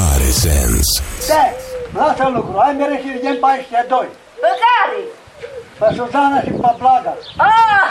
are sens. Da, lasă lucru, ai mereu și pe ăștia doi. Pe care? Pe Suzana și pe Blaga. Ah,